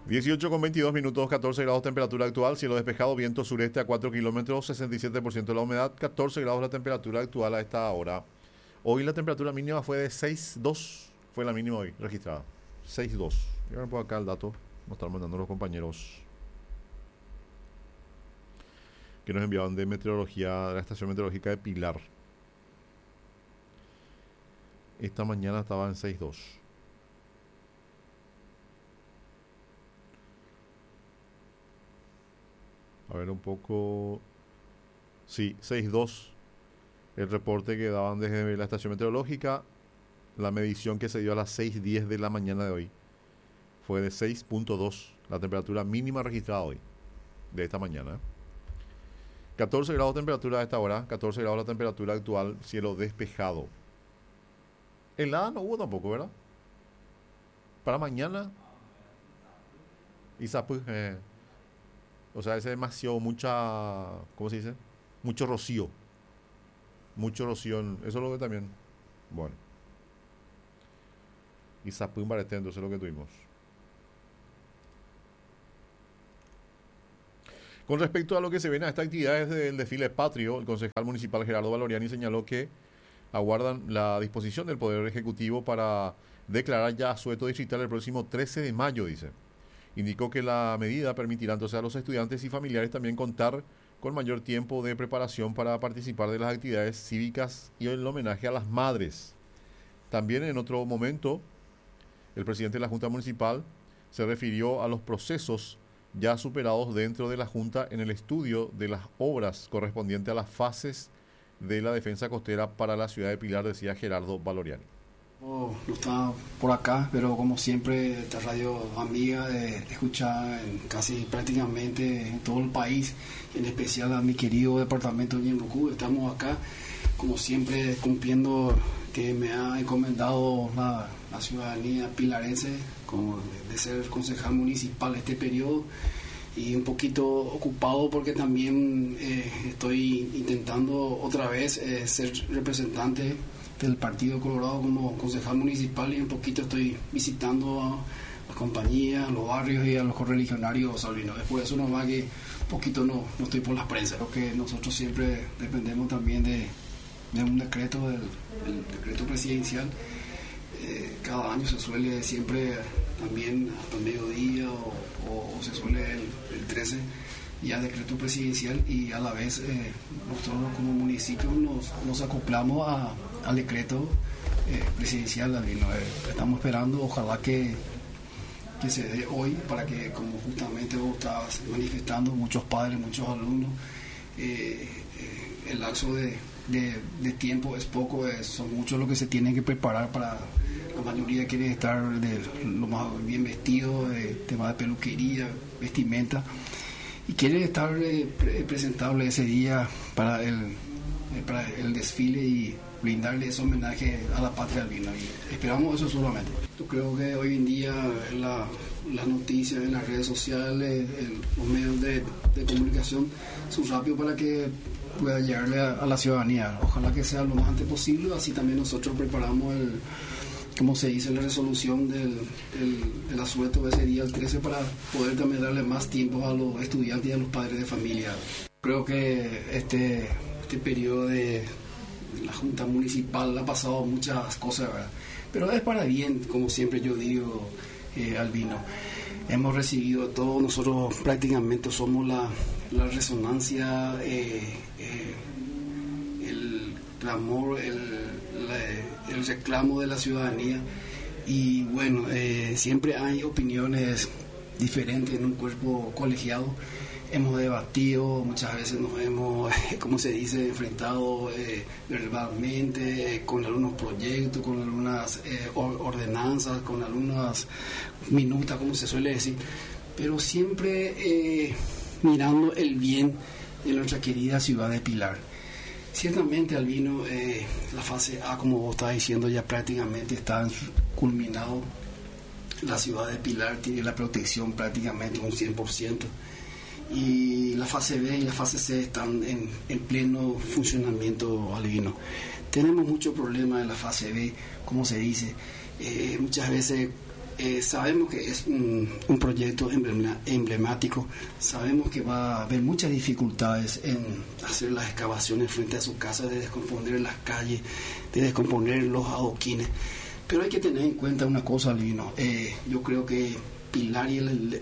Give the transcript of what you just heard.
18:22, 14 grados temperatura actual, cielo despejado, viento sureste a 4 kilómetros, 67% la humedad, 14 grados la temperatura actual a esta hora. Hoy la temperatura mínima fue de 6,2, fue la mínima hoy registrada, 6,2. Y ahora por acá el dato nos están mandando los compañeros que nos enviaban de meteorología, de la estación meteorológica de Pilar. Esta mañana estaba en 6,2. A ver un poco. Sí, 6,2. El reporte que daban desde la estación meteorológica. La medición que se dio a las 6:10 de la mañana de hoy fue de 6,2. La temperatura mínima registrada hoy, de esta mañana. 14 grados de temperatura a esta hora. 14 grados la temperatura actual. Cielo despejado. Helada no hubo tampoco, ¿verdad? Para mañana. Izapú. O sea, es demasiado, ¿cómo se dice? Mucho rocío. Mucho rocío. Eso es lo que también. Bueno. Izapú en Baretendo, eso es lo que tuvimos. Con respecto a lo que se ven a esta actividad del desfile patrio, el concejal municipal Gerardo Valoriani señaló que aguardan la disposición del Poder Ejecutivo para declarar ya asueto distrital el próximo 13 de mayo, dice. Indicó que la medida permitirá entonces a los estudiantes y familiares también contar con mayor tiempo de preparación para participar de las actividades cívicas y el homenaje a las madres. También en otro momento, el presidente de la Junta Municipal se refirió a los procesos ya superados dentro de la Junta en el estudio de las obras correspondientes a las fases de la defensa costera para la ciudad de Pilar, decía Gerardo Valoriani. No está por acá, pero como siempre, esta radio amiga escuchada casi prácticamente en todo el país, en especial a mi querido departamento de Ñembucú. Estamos acá, como siempre, cumpliendo que me ha encomendado la ciudadanía pilarense, como de ser concejal municipal este periodo, y un poquito ocupado porque también estoy intentando otra vez ser representante del Partido Colorado como concejal municipal, y un poquito estoy visitando a las compañías, a los barrios y a los correligionarios salvinos. Es por eso nomás que un poquito no estoy por las prensas. Creo que nosotros siempre dependemos también de un decreto, del decreto presidencial. Cada año se suele siempre también hasta el mediodía o se suele el 13 ya decreto presidencial, y a la vez nosotros como municipio nos acoplamos al decreto presidencial. Estamos esperando, ojalá que se dé hoy, para que, como justamente vos estabas manifestando, muchos padres, muchos alumnos, el lapso de tiempo es poco, son muchos los que se tienen que preparar. Para la mayoría quieren estar lo más bien vestido, tema de peluquería, vestimenta, y quieren estar presentable ese día para el desfile y brindarle ese homenaje a la patria del vino. Y esperamos eso solamente. Yo creo que hoy en día las noticias en las redes sociales, los medios de comunicación son rápidos para que pueda llegarle a la ciudadanía. Ojalá que sea lo más antes posible, así también nosotros preparamos como se dice, la resolución del asueto de ese día, el 13, para poder también darle más tiempo a los estudiantes y a los padres de familia. Creo que este periodo de la Junta Municipal ha pasado muchas cosas, ¿verdad? Pero es para bien, como siempre yo digo, Albino. Hemos recibido todo, nosotros prácticamente somos la resonancia, el clamor, el reclamo de la ciudadanía, y bueno, siempre hay opiniones diferentes en un cuerpo colegiado. Hemos debatido, muchas veces nos hemos, como se dice, enfrentado verbalmente con algunos proyectos, con algunas ordenanzas, con algunas minutas, como se suele decir, pero siempre mirando el bien de nuestra querida ciudad de Pilar. Ciertamente, Albino, la fase A, como vos estás diciendo, ya prácticamente está culminado. La ciudad de Pilar tiene la protección prácticamente un 100%. Y la fase B y la fase C están en pleno funcionamiento, Albino. Tenemos muchos problemas en la fase B, como se dice. Muchas veces Sabemos que es un proyecto emblemático, sabemos que va a haber muchas dificultades en hacer las excavaciones frente a su casa, de descomponer las calles, de descomponer los adoquines, pero hay que tener en cuenta una cosa, Lino. Yo creo que Pilar y el